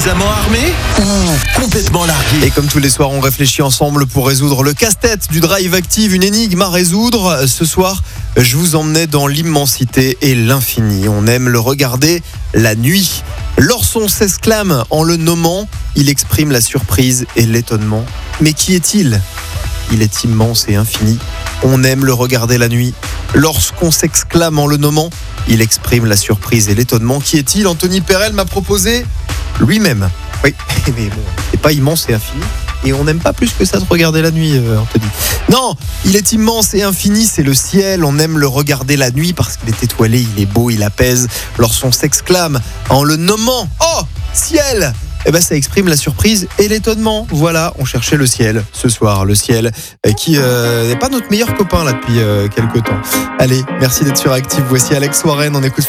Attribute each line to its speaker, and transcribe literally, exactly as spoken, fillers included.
Speaker 1: Suffisamment armé ou complètement largué?
Speaker 2: Et comme tous les soirs, on réfléchit ensemble pour résoudre le casse-tête du Drive Active, une énigme à résoudre. Ce soir, je vous emmenais dans l'immensité et l'infini. On aime le regarder la nuit. Lorsqu'on s'exclame en le nommant, il exprime la surprise et l'étonnement. Mais qui est-il ? Il est immense et infini. On aime le regarder la nuit. Lorsqu'on s'exclame en le nommant, il exprime la surprise et l'étonnement. Qui est-il ? Anthony Perel m'a proposé lui-même. Oui, mais bon, c'est pas immense et infini. Et on n'aime pas plus que ça de regarder la nuit, euh, Anthony. Non, il est immense et infini, c'est le ciel. On aime le regarder la nuit parce qu'il est étoilé, il est beau, il apaise. Lorsqu'on s'exclame en le nommant, oh, ciel! Eh ben, ça exprime la surprise et l'étonnement. Voilà, on cherchait le ciel ce soir. Le ciel euh, qui euh, n'est pas notre meilleur copain là depuis euh, quelques temps. Allez, merci d'être sur Active. Voici Alex Warren, on écoute